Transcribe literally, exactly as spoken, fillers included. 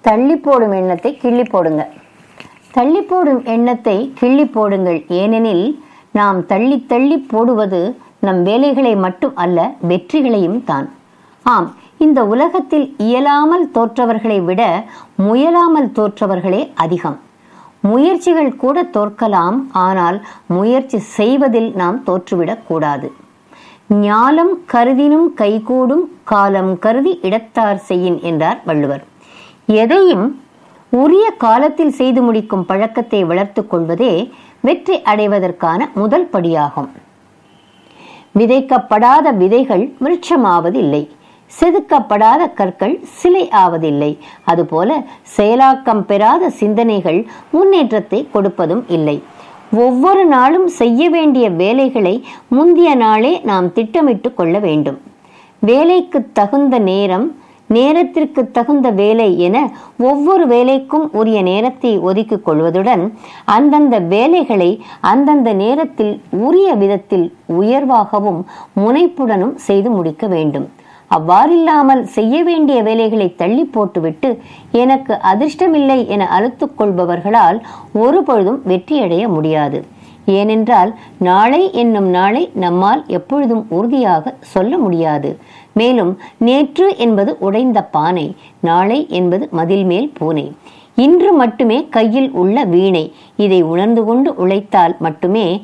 தள்ளி போடும் எண்ணத்தை கிள்ளி போடுங்க. தள்ளி போடும் எண்ணத்தை கிள்ளி போடுங்கள். ஏனெனில் நாம் தள்ளி தள்ளி போடுவது நம் வேலைகளை மட்டும் அல்ல, வெற்றிகளையும் தான். ஆம், இந்த உலகத்தில் இயலாமல் தோற்றவர்களை விட முயலாமல் தோற்றவர்களே அதிகம். முயற்சிகள் கூட தோற்கலாம், ஆனால் முயற்சி செய்வதில் நாம் தோற்றுவிடக் கூடாது. ஞாலம் கருதினும் கைகூடும், காலம் கருதி இடத்தார் செய்யின் என்றார் வள்ளுவர். எதையும் உரிய காலத்தில் செய்து முடிக்கும் பழக்கத்தை வளர்த்துக் கொள்வதே வெற்றி அடைவதற்கான முதல் படியாகும். விதைக்கப்படாத விதைகள் விருட்சமாவதில்லை, செதுக்கப்படாத கற்கள் சிலை ஆவதில்லை. அதுபோல செயலாக்கம் பெறாத சிந்தனைகள் முன்னேற்றத்தை கொடுப்பதும் இல்லை. ஒவ்வொரு நாளும் செய்ய வேண்டிய வேலைகளை முந்திய நாளே நாம் திட்டமிட்டு கொள்ள வேண்டும். வேலைக்கு தகுந்த நேரம், நேரத்திற்கு தகுந்த வேலை என ஒவ்வொரு வேலைக்கும் உரிய நேரத்தை ஒதுக்கிக் கொள்வதுடன் அந்தந்த வேலைகளை அந்தந்த நேரத்தில் உரிய விதத்தில் உயர்வாகவும் முனைப்புடனும் செய்து முடிக்க வேண்டும். அவ்வாறில்லாமல் செய்ய வேண்டிய வேலைகளை தள்ளி போட்டுவிட்டு எனக்கு அதிர்ஷ்டமில்லை என அழுத்துக் கொள்பவர்களால் ஒரு பொழுதும் வெற்றியடைய முடியாது. ஏனென்றால் நாளை என்னும் நாளை நம்மால் எப்பொழுதும் உறுதியாக சொல்ல முடியாது. மேலும் நேற்று என்பது உடைந்த பானை, நாளை என்பது மதில் மேல் பூனை. இன்று மட்டுமே கையில் உள்ள வீணை. இதை உணர்ந்து கொண்டு உழைத்தால் மட்டுமே